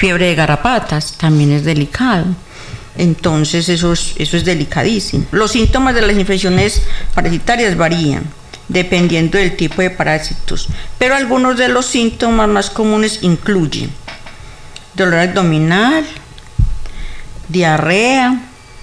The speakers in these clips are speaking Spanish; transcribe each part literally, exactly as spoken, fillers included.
fiebre de garrapatas, también es delicado. Entonces eso es, eso es delicadísimo. Los síntomas de las infecciones parasitarias varían dependiendo del tipo de parásitos, pero algunos de los síntomas más comunes incluyen dolor abdominal, diarrea,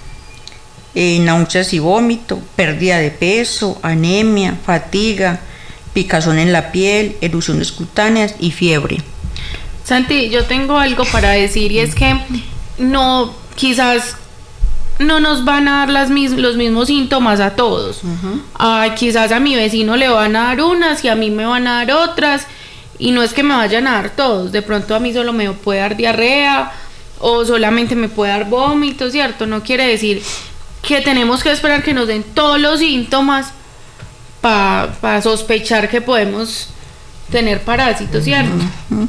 eh, náuseas y vómito, pérdida de peso, anemia, fatiga, picazón en la piel, erupciones cutáneas y fiebre. Santi, yo tengo algo para decir y es que no, quizás no nos van a dar las mis, los mismos síntomas a todos. Uh-huh. Ay, quizás a mi vecino le van a dar unas y a mí me van a dar otras, y no es que me vayan a dar todos. De pronto a mí solo me puede dar diarrea o solamente me puede dar vómito, ¿cierto? No quiere decir que tenemos que esperar que nos den todos los síntomas para pa sospechar que podemos tener parásitos, ¿cierto? Uh-huh.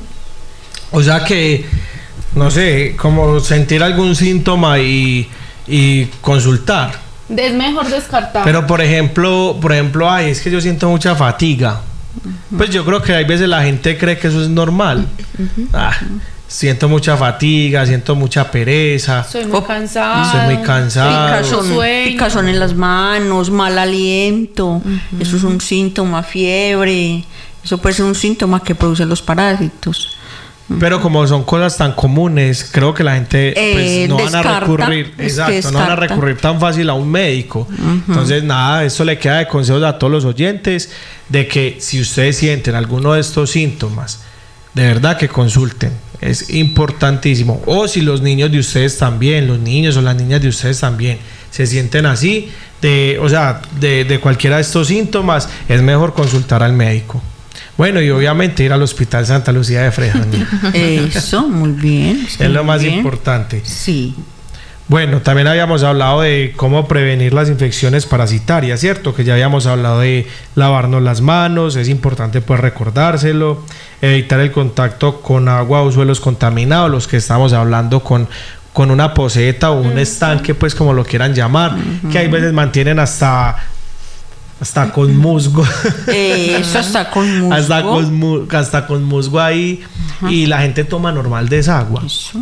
O sea que, no sé, como sentir algún síntoma y y consultar. Es mejor descartar. Pero por ejemplo, por ejemplo, ay, es que yo siento mucha fatiga. Uh-huh. Pues yo creo que hay veces la gente cree que eso es normal. Uh-huh. Ah, siento mucha fatiga, siento mucha pereza. Soy muy cansado. Soy muy cansado. Picazón, picazón en las manos, mal aliento. Uh-huh. Eso es un síntoma, fiebre. Eso puede ser un síntoma que producen los parásitos. Pero como son cosas tan comunes, creo que la gente pues, eh, no descarta, van a recurrir, exacto, no van a recurrir tan fácil a un médico. Uh-huh. Entonces, nada, esto le queda de consejos a todos los oyentes de que si ustedes sienten alguno de estos síntomas, de verdad que consulten. Es importantísimo. O si los niños de ustedes también, los niños o las niñas de ustedes también se sienten así, de, o sea, de, de cualquiera de estos síntomas, es mejor consultar al médico. Bueno, y obviamente ir al Hospital Santa Lucía de Frejani. Eso, muy bien. Es lo más bien. importante. Sí. Bueno, también habíamos hablado de cómo prevenir las infecciones parasitarias, ¿cierto? Que ya habíamos hablado de lavarnos las manos, es importante pues recordárselo, evitar el contacto con agua o suelos contaminados, los que estamos hablando con, con una poceta o un uh-huh. estanque, pues como lo quieran llamar, uh-huh. que hay veces mantienen hasta... hasta con musgo. Eh, eso hasta con musgo. Hasta con, hasta con musgo ahí. Ajá. Y la gente toma normal de esa agua. Eso.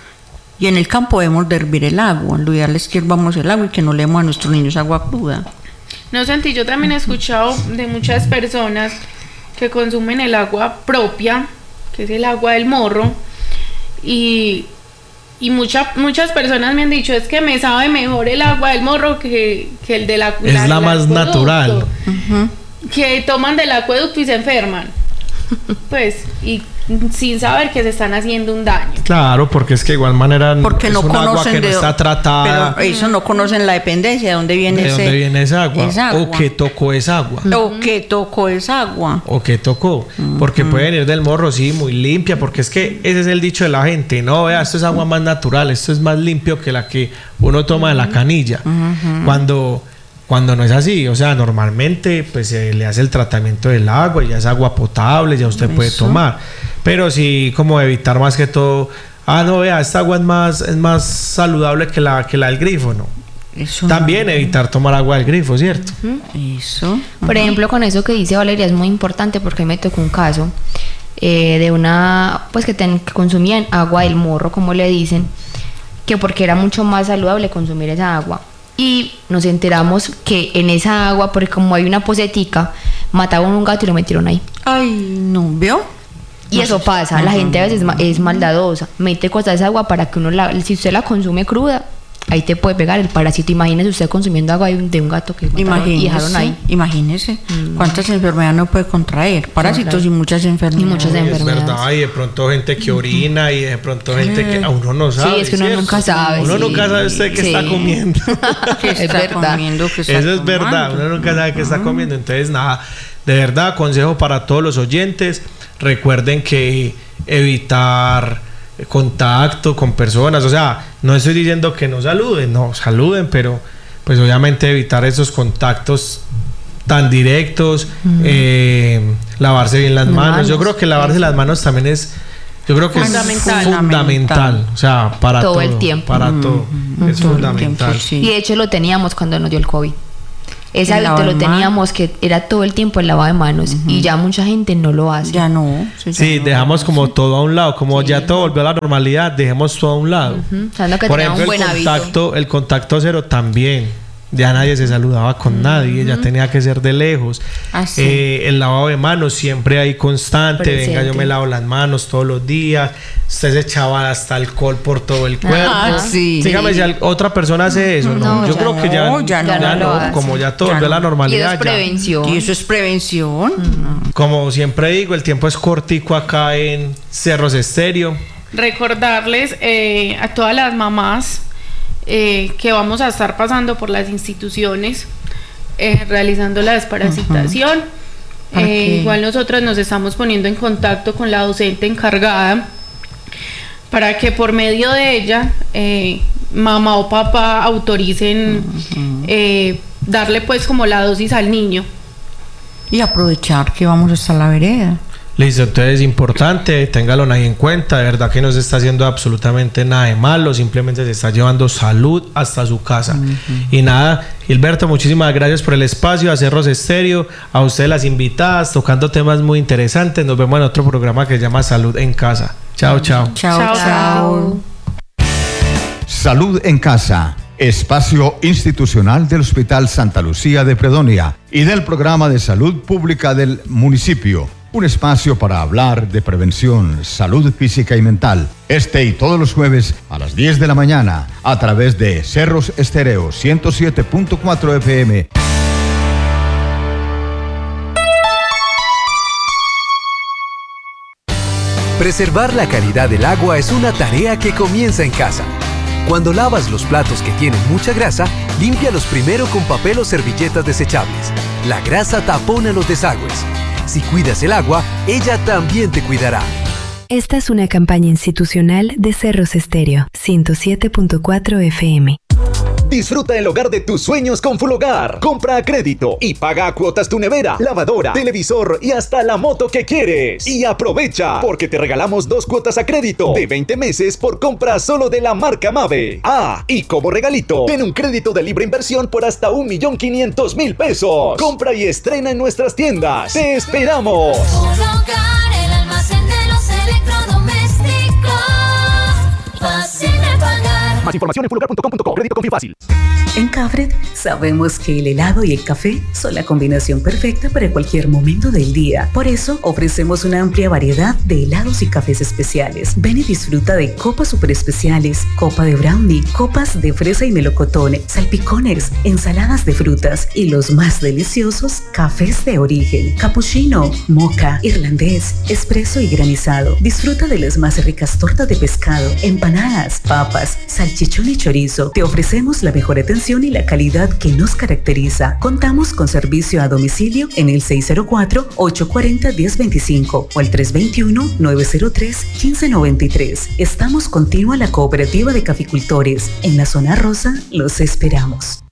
Y en el campo debemos de hervir el agua. Lo ideal es que hervamos el agua y que no le demos a nuestros niños agua cruda. No, Santi, yo también he escuchado de muchas personas que consumen el agua propia, que es el agua del morro, y... Y mucha, muchas personas me han dicho, es que me sabe mejor el agua del morro que, que el de la... Es la, la más natural. Uh-huh. Que toman del acueducto y se enferman. Pues, y sin saber que se están haciendo un daño. Claro, porque es que de igual manera porque es no un agua que de, no está tratada. Pero eso no conocen la dependencia, de dónde viene, ¿De ese, dónde viene esa agua? esa agua. O que tocó esa agua. Uh-huh. O que tocó esa agua. O que tocó. Uh-huh. Porque puede venir del morro, sí, muy limpia, porque es que ese es el dicho de la gente. No, vea, esto es agua más natural, esto es más limpio que la que uno toma uh-huh. de la canilla. Uh-huh. Cuando... Cuando no es así, o sea, normalmente pues se le hace el tratamiento del agua, ya es agua potable, ya usted Eso. puede tomar. Pero sí, como evitar más que todo, ah, no, vea, esta agua es más, es más saludable que la, que la del grifo, ¿no? Eso También no. evitar tomar agua del grifo, ¿cierto? Eso. Por ejemplo, con eso que dice Valeria es muy importante porque me tocó un caso eh, de una, pues que, ten, que consumían agua del morro, como le dicen, que porque era mucho más saludable consumir esa agua. Y nos enteramos que en esa agua, porque como hay una pocetica, mataban un gato y lo metieron ahí. Ay, no, ¿vio? Y no eso sé. pasa, no, la gente a veces no, no, es maldadosa, mete cosas de esa agua para que uno la, si usted la consume cruda, ahí te puede pegar el parásito. Imagínese usted consumiendo agua de un, de un gato que mataron y dejaron ahí. Imagínese mm. cuántas enfermedades no puede contraer, parásitos claro. y muchas enfermedades. Y muchas enfermedades. Es verdad, y de pronto gente que orina y de pronto gente que a uno no sabe. Sí, es que uno ¿cierto? nunca sabe. Uno sí. nunca sabe usted qué sí. está comiendo. ¿Qué está es verdad. comiendo? ¿Qué está Eso es tomando? verdad, uno nunca sabe qué uh-huh. está comiendo. Entonces, nada, de verdad, consejo para todos los oyentes. Recuerden que evitar contacto con personas, o sea, no estoy diciendo que no saluden, no, saluden, pero pues obviamente evitar esos contactos tan directos, mm. eh, lavarse bien las manos. manos. Yo creo que lavarse las manos también es, yo creo que fundamental. es fundamental, o sea, para todo, todo el tiempo, para mm. todo, mm. es todo fundamental. Tiempo, sí. Y de hecho lo teníamos cuando nos dio el COVID. Ese El hábito lavado lo de teníamos que era todo el tiempo el lavado de manos y ya mucha gente no lo hace. Ya no. Sí, Sí, ya no dejamos lo como hace. todo a un lado, como ya todo volvió a la normalidad, dejemos todo a un lado. Ujú, sabiendo que Por tenía ejemplo, un buen el hábito. contacto, el contacto cero también. Ya nadie se saludaba con nadie, ya tenía que ser de lejos. Ah, sí. Eh, el lavado de manos siempre ahí constante. Presente. Venga, yo me lavo las manos todos los días. Usted se echaba hasta alcohol por todo el cuerpo. Ah, sí. Dígame si al- otra persona hace eso, ¿no? No, yo ya creo que ya, no, ya ya no, no, ya no lo hace. como ya todo Ya volvió a la no. Y eso normalidad. es ya. prevención. Y eso es prevención. No. Como siempre digo, el tiempo es cortico acá en Cerros Estéreo. Recordarles eh, a todas las mamás eh, que vamos a estar pasando por las instituciones eh, realizando la desparasitación. ¿Para Eh, qué? igual nosotros nos estamos poniendo en contacto con la docente encargada para que por medio de ella eh, mamá o papá autoricen eh, darle pues como la dosis al niño. Y aprovechar que vamos hasta la vereda. Listo, entonces es importante, téngalo ahí en cuenta, de verdad que no se está haciendo absolutamente nada de malo, simplemente se está llevando salud hasta su casa. Y nada, Gilberto, muchísimas gracias por el espacio, a Cerros Estéreo, a ustedes las invitadas, tocando temas muy interesantes. Nos vemos en otro programa que se llama Salud en Casa. Chao, chao. Chao, Chao, chao. Salud en Casa, espacio institucional del Hospital Santa Lucía de Predonia y del Programa de Salud Pública del municipio. Un espacio para hablar de prevención, salud física y mental. Este y todos los jueves a las diez de la mañana a través de Cerros Estéreo ciento siete punto cuatro F M. Preservar la calidad del agua es una tarea que comienza en casa. Cuando lavas los platos que tienen mucha grasa, límpialos primero con papel o servilletas desechables. La grasa tapona los desagües. Si cuidas el agua, ella también te cuidará. Esta es una campaña institucional de Cerros Estéreo, ciento siete punto cuatro F M. Disfruta el hogar de tus sueños con Fulhogar. Compra a crédito y paga a cuotas tu nevera, lavadora, televisor y hasta la moto que quieres. Y aprovecha, porque te regalamos dos cuotas a crédito de veinte meses por compra solo de la marca Mave. Ah, y como regalito, ten un crédito de libre inversión por hasta un millón quinientos mil pesos. Compra y estrena en nuestras tiendas. ¡Te esperamos! Fulhogar, el almacén de los electrodomésticos. Fácil de pagar. Más información en fulhogar punto com punto co. Crédito Confío Fácil. En Cafred sabemos que el helado y el café son la combinación perfecta para cualquier momento del día. Por eso ofrecemos una amplia variedad de helados y cafés especiales. Ven y disfruta de copas super especiales, copa de brownie, copas de fresa y melocotón, salpicones, ensaladas de frutas y los más deliciosos cafés de origen, cappuccino, mocha, irlandés, espresso y granizado. Disfruta de las más ricas tortas de pescado, empanadas, papas, salchichón y chorizo. Te ofrecemos la mejor atención y la calidad que nos caracteriza. Contamos con servicio a domicilio en el seis cero cuatro, ocho cuatro cero, uno cero dos cinco o el tres dos uno, nueve cero tres, uno cinco nueve tres. Estamos contigo a la Cooperativa de Caficultores. En la zona rosa los esperamos.